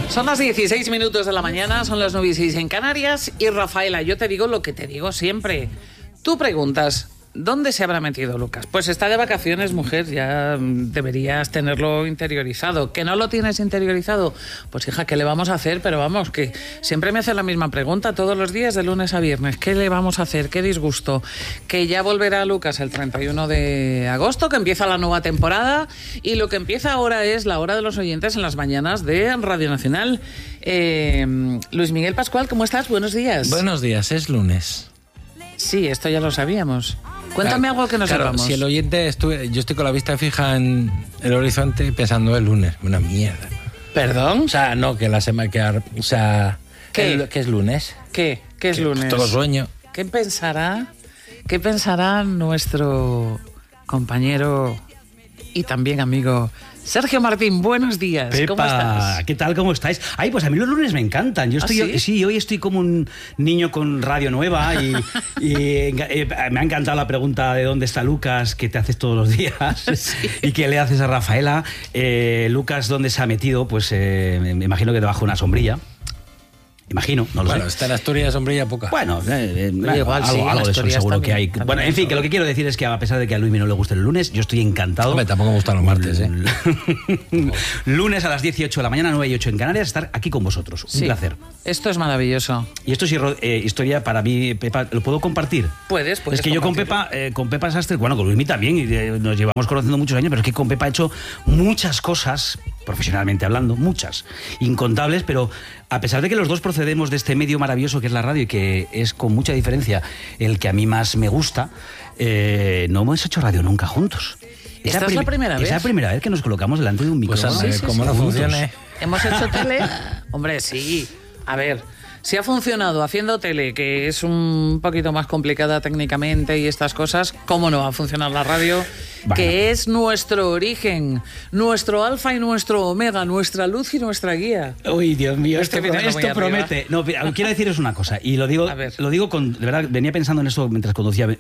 Son las 16 minutos de la mañana, son las 9:06 en Canarias. Y Rafaela, yo te digo lo que te digo siempre. Tú preguntas, ¿dónde se habrá metido Lucas? Pues está de vacaciones, mujer, ya deberías tenerlo interiorizado. ¿Que no lo tienes interiorizado? Pues hija, ¿qué le vamos a hacer? Pero vamos, que siempre me hace la misma pregunta todos los días, de lunes a viernes. ¿Qué le vamos a hacer? ¿Qué disgusto? Que ya volverá Lucas el 31 de agosto, que empieza la nueva temporada, y lo que empieza ahora es la hora de los oyentes en las mañanas de Radio Nacional. Luis Miguel Pascual, ¿cómo estás? Buenos días. Buenos días, es lunes. Sí, esto ya lo sabíamos. Cuéntame algo que no sepamos. Si el oyente yo estoy con la vista fija en el horizonte pensando el lunes. Una mierda. ¿Perdón? O sea, no, que la semana o sea, ¿Qué? ¿Qué es lunes? ¿Qué es lunes? Todo sueño. ¿Qué pensará nuestro compañero y también amigo Sergio Martín? Buenos días. Pepa, ¿Cómo estás? ¿qué tal? ¿Cómo estáis? Ay, pues a mí los lunes me encantan. Yo estoy, ¿sí? Hoy estoy como un niño con radio nueva y me ha encantado la pregunta de dónde está Lucas, que te haces todos los días, sí. Y que le haces a Rafaela. Lucas, ¿dónde se ha metido? Pues me imagino que debajo de una sombrilla. Imagino, no lo sé. Bueno, está en Asturias, sombrilla poca. Bueno, igual, sí, algo de eso seguro que hay. También Bueno, en fin, que lo que quiero decir es que a pesar de que a Luismi no le guste el lunes, yo estoy encantado. Hombre, tampoco me gustan los martes, ¿eh? Lunes a las 18 de la mañana, 9:08 en Canarias, estar aquí con vosotros. Un placer. Esto es maravilloso. Y esto es historia para mí, Pepa, ¿lo puedo compartir? Puedes Es que yo con Pepa Sastre, bueno, con Luismi también, y nos llevamos conociendo muchos años, pero es que con Pepa he hecho muchas cosas, profesionalmente hablando, muchas, incontables, pero a pesar de que los dos procedemos de este medio maravilloso que es la radio y que es con mucha diferencia el que a mí más me gusta, no hemos hecho radio nunca juntos. ¿Esta es la primera vez? Es la primera vez que nos colocamos delante de un micrófono. Pues como no funcione. ¿Hemos hecho tele? Hombre, sí. A ver, si ha funcionado haciendo tele, que es un poquito más complicada técnicamente y estas cosas, ¿cómo no va a funcionar la radio? Bueno. Que es nuestro origen, nuestro alfa y nuestro omega, nuestra luz y nuestra guía. Uy, Dios mío, esto promete. No, quiero deciros una cosa, y lo digo de verdad, venía pensando en esto mientras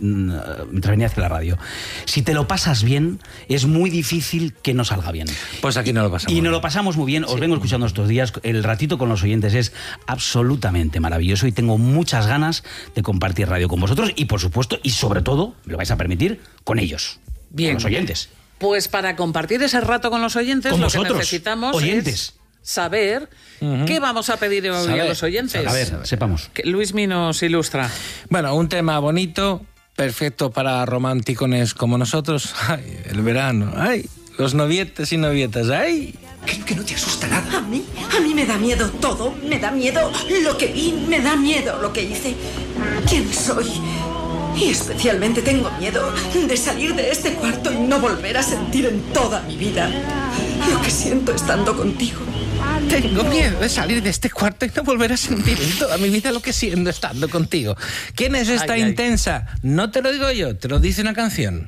venía hacia la radio. Si te lo pasas bien, es muy difícil que no salga bien. Pues aquí no lo pasamos. Y nos lo pasamos muy bien, os vengo escuchando estos días, el ratito con los oyentes es absolutamente maravilloso y tengo muchas ganas de compartir radio con vosotros y por supuesto, y sobre todo, me lo vais a permitir, con ellos. Bien. Con los oyentes. Pues para compartir ese rato con los oyentes, con lo vosotros, que necesitamos oyentes. Es saber qué vamos a pedir hoy a los oyentes. A ver, sepamos. Que Luismi nos ilustra. Bueno, un tema bonito, perfecto para románticones como nosotros. Ay, el verano, ay, los novietes y novietas, ay. Que no te asusta nada. A mí me da miedo todo. Me da miedo lo que vi, me da miedo lo que hice. ¿Quién soy? Y especialmente tengo miedo de salir de este cuarto y no volver a sentir en toda mi vida lo que siento estando contigo. Tengo miedo de salir de este cuarto y no volver a sentir en toda mi vida lo que siento estando contigo. ¿Quién es esta intensa? No te lo digo yo, te lo dice una canción.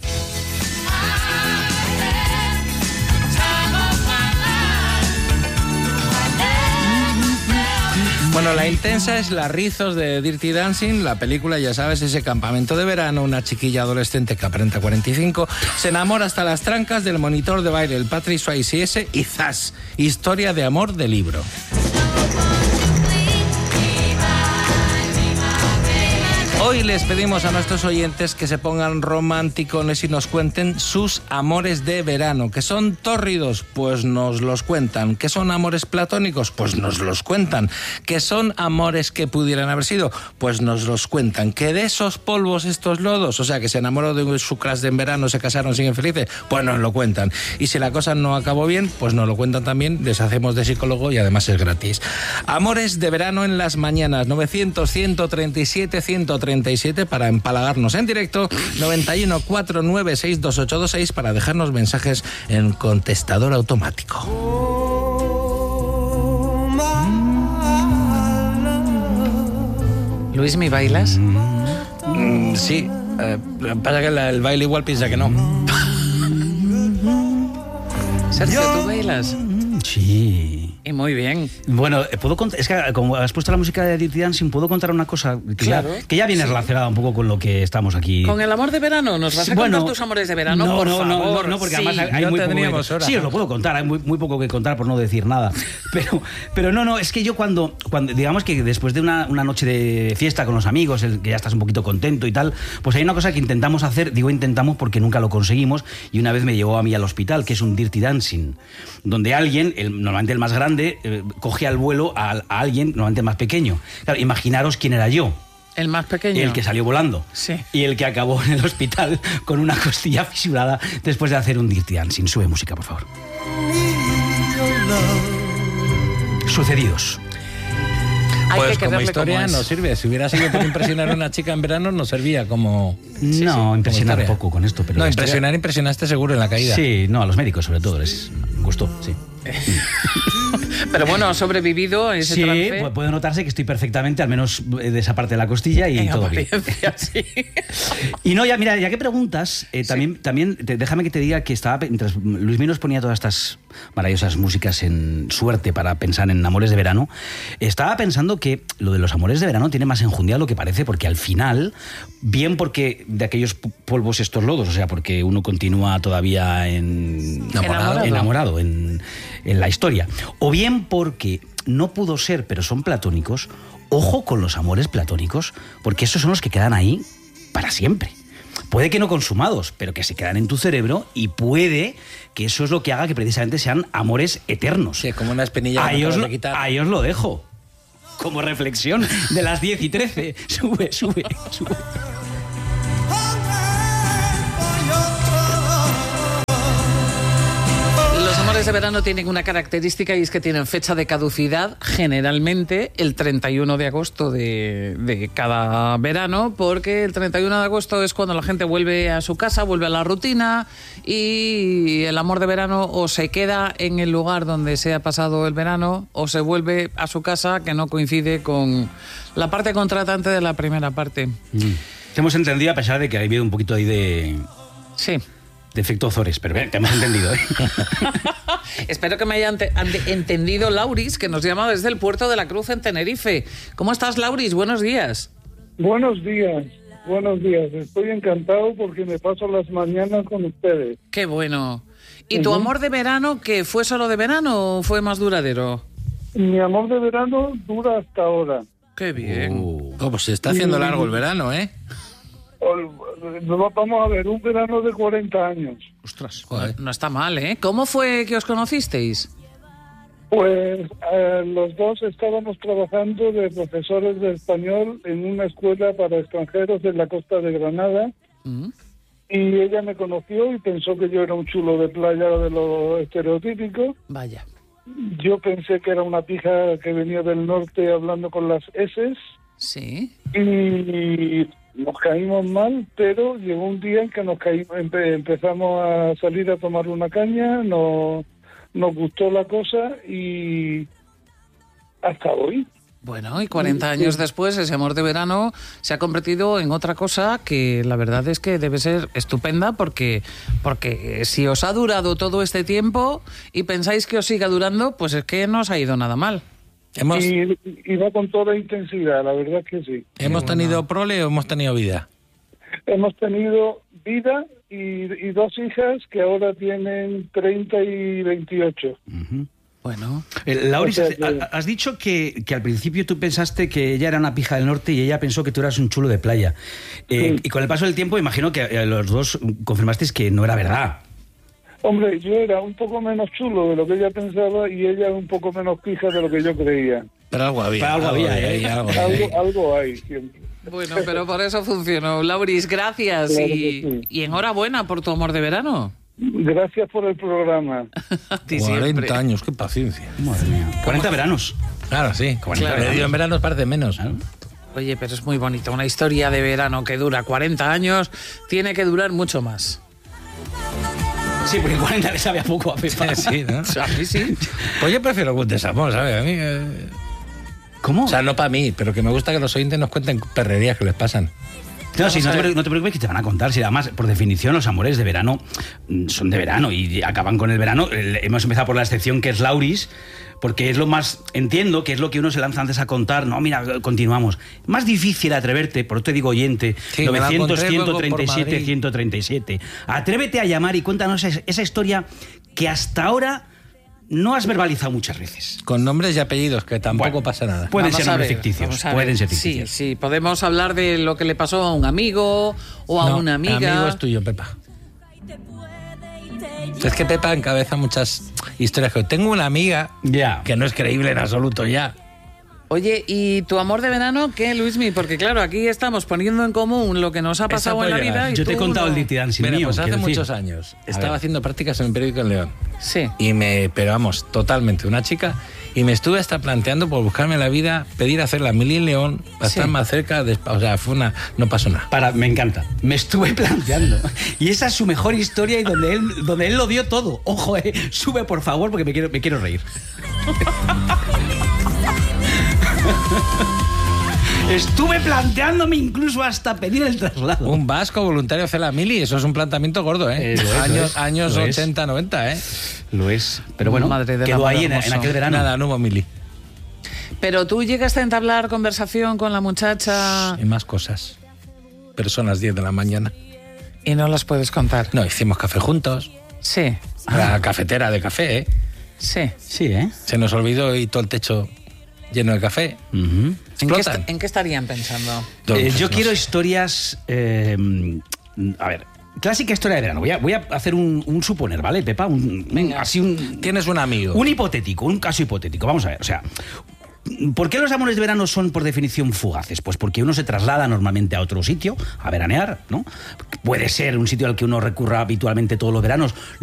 Bueno, la intensa es La Rizos de Dirty Dancing, la película, ya sabes, ese campamento de verano, una chiquilla adolescente que aparenta 45, se enamora hasta las trancas del monitor de baile, el Patrick Swayze, y ¡zas! Historia de amor de libro. Hoy les pedimos a nuestros oyentes que se pongan románticos y nos cuenten sus amores de verano. ¿Que son tórridos? Pues nos los cuentan. ¿Que son amores platónicos? Pues nos los cuentan. ¿Que son amores que pudieran haber sido? Pues nos los cuentan. ¿Que de esos polvos, estos lodos, o sea, que se enamoró de su crush de en verano, se casaron, siguen felices? Pues nos lo cuentan. Y si la cosa no acabó bien, pues nos lo cuentan también. Les hacemos de psicólogo y además es gratis. Amores de verano en las mañanas. 900-137-137 para empalagarnos en directo, 91 496 2826 para dejarnos mensajes en contestador automático. Luismi, ¿bailas? Sí, pasa que el baile igual piensa que no. Sergio, ¿tú bailas? Sí. Y muy bien. Bueno, puedo contar, es que como has puesto la música de Dirty Dancing, puedo contar una cosa que, Claro. que ya viene relacionada un poco con lo que estamos aquí. ¿Con el amor de verano? ¿Nos vas a contar tus amores de verano? No, por no, favor. no, porque Sí. además hay no muy poco tendríamos que, horas. sí, os lo puedo contar, hay muy poco que contar por no decir nada. Pero no, es que yo cuando digamos que después de una noche de fiesta con los amigos, que ya estás un poquito contento y tal, pues hay una cosa que intentamos hacer, digo intentamos porque nunca lo conseguimos, y una vez me llevó a mí al hospital, que es un Dirty Dancing, donde alguien, normalmente el más grande, cogía al vuelo a alguien normalmente más pequeño. Claro, imaginaros quién era yo. El más pequeño. El que salió volando. Sí. Y el que acabó en el hospital con una costilla fisurada después de hacer un Dirty Dancing. Sube música, por favor. Sucedidos. Hay Pues que como quererle historia como es. no sirve. Si hubiera sido por impresionar a una chica en verano, no servía como... No, impresionar como historia. poco con esto, pero... No, la historia- impresionaste seguro en la caída. Sí, no, a los médicos sobre todo, les gustó, sí. Pero bueno, ha sobrevivido a ese Sí, trance. puede notarse que estoy perfectamente, al menos de esa parte de la costilla, y En todo bien. apariencia, sí. Y no, ya, mira, ya que preguntas, también déjame que te diga que mientras Luismi nos ponía todas estas maravillosas músicas en suerte para pensar en amores de verano, estaba pensando que lo de los amores de verano tiene más enjundia de lo que parece, porque al final, bien porque de aquellos polvos estos lodos, o sea, porque uno continúa todavía enamorado en la historia, o bien porque no pudo ser, pero son platónicos. Ojo con los amores platónicos, porque esos son los que quedan ahí para siempre. Puede que no consumados, pero que se quedan en tu cerebro, y puede que eso es lo que haga que precisamente sean amores eternos. Sí, como una espinilla Ahí que no os, te lo, vas a quitar. ahí os lo dejo. Como reflexión de las 10 y 13. Sube. Los amores de verano tienen una característica, y es que tienen fecha de caducidad generalmente el 31 de agosto de cada verano, porque el 31 de agosto es cuando la gente vuelve a su casa, vuelve a la rutina, y el amor de verano o se queda en el lugar donde se ha pasado el verano o se vuelve a su casa, que no coincide con la parte contratante de la primera parte. Te hemos entendido, a pesar de que ha habido un poquito ahí de Sí. efecto Ozores, pero bien, te hemos entendido, ¿eh? Espero que me haya entendido Lauris, que nos llama desde el puerto de la Cruz en Tenerife. ¿Cómo estás, Lauris? Buenos días. Buenos días. Estoy encantado porque me paso las mañanas con ustedes. Qué bueno. ¿Y tu amor de verano, que fue solo de verano o fue más duradero? Mi amor de verano dura hasta ahora. Qué bien. Oh, pues se está haciendo largo el verano, ¿eh? Vamos a ver, un verano de 40 años. Ostras, Joder. no está mal, ¿eh? ¿Cómo fue que os conocisteis? Pues los dos estábamos trabajando de profesores de español en una escuela para extranjeros en la costa de Granada. Mm. Y ella me conoció y pensó que yo era un chulo de playa de lo estereotípico. Vaya. Yo pensé que era una pija que venía del norte hablando con las S's. Sí. Y nos caímos mal, pero llegó un día en que empezamos a salir a tomar una caña, nos gustó la cosa y hasta hoy. Bueno, y 40 años después, ese amor de verano se ha convertido en otra cosa que la verdad es que debe ser estupenda, porque si os ha durado todo este tiempo y pensáis que os siga durando, pues es que no os ha ido nada mal. Y va con toda intensidad, la verdad es que sí. ¿Hemos tenido prole o hemos tenido vida? Hemos tenido vida y dos hijas que ahora tienen 30 y 28. Bueno. Lauris, O sea que- has dicho que al principio tú pensaste que ella era una pija del norte y ella pensó que tú eras un chulo de playa. Sí. Y con el paso del tiempo imagino que los dos confirmasteis que no era verdad. Hombre, yo era un poco menos chulo de lo que ella pensaba y ella un poco menos pija de lo que yo creía. Pero algo había. Pero algo había, hay, ¿eh? algo hay. Algo hay siempre. Bueno, pero por eso funcionó. Lauris, gracias Claro que sí. y enhorabuena por tu amor de verano. Gracias por el programa. A ti 40 siempre. años, qué paciencia. Madre mía. 40 veranos. Claro, sí. 40 Claro. medio en verano parece menos. Oye, pero es muy bonito. Una historia de verano que dura 40 años tiene que durar mucho más. Sí, porque 40 le sabe a poco a Pepa. Sí, ¿no? A mí sí. Pues yo prefiero un desamor, ¿sabes? A mí... ¿Cómo? O sea, no para mí, pero que me gusta que los oyentes nos cuenten perrerías que les pasan. No, sí, Vamos a ver. no te preocupes que te van a contar. Si además, por definición, los amores de verano son de verano y acaban con el verano. Hemos empezado por la excepción que es Lauris, porque es lo más, entiendo que es lo que uno se lanza antes a contar. No, mira, continuamos. Más difícil atreverte, por eso te digo oyente, Sí, me la 900, encontré luego por 137, Madrid. 137. Atrévete a llamar y cuéntanos esa historia que hasta ahora no has verbalizado muchas veces. Con nombres y apellidos, que tampoco Bueno, pasa nada. Pueden Vamos ser a nombres ver, ficticios. vamos a Pueden ver. ser ficticios. Sí, sí, podemos hablar de lo que le pasó a un amigo o a No, una amiga. amigo es tuyo, Pepa. Es que Pepa encabeza muchas historias. Tengo una amiga Ya. que no es creíble en absoluto ya. Oye, ¿y tu amor de verano qué, Luismi? Porque claro, aquí estamos poniendo en común lo que nos ha pasado en la puede vida. llegar. Y Yo te he tú contado no. el Dirty Dancing Mira, mío. pues hace quiero decir. muchos años A estaba ver. haciendo prácticas en un periódico en León. Sí. Pero vamos, totalmente, una chica. Y me estuve hasta planteando por buscarme la vida, pedir hacer la mili en León, para Sí. estar más cerca. O sea, no pasó nada. Me encanta. Me estuve planteando. Y esa es su mejor historia y donde él lo dio todo. Ojo, sube por favor porque me quiero reír. Estuve planteándome incluso hasta pedir el traslado. Un vasco voluntario hacer la mili, eso es un planteamiento gordo, ¿eh? Lo es. Años Lo es. 80, 90, ¿eh? Lo es. Pero bueno, Madre del quedó amor ahí en hermoso. aquel verano. Nada, no hubo mili. Pero tú llegaste a entablar conversación con la muchacha Y más cosas. Pero son las 10 de la mañana. y no las puedes contar. No, hicimos café juntos. Sí, La cafetera de café, ¿eh? sí. Sí, ¿eh? Se nos olvidó y todo el techo lleno de café. Ujú. Explotan. ¿En qué estarían pensando? Yo No quiero sé. historias. A ver, clásica historia de verano. Voy a hacer un suponer, ¿vale, Pepa? Así un. Tienes un amigo. Un hipotético, un caso hipotético. Vamos a ver, o sea. ¿Por qué los amores de verano son por definición fugaces? Pues porque uno se traslada normalmente a otro sitio a veranear, ¿no? Puede ser un sitio al que uno recurra habitualmente todos los veranos.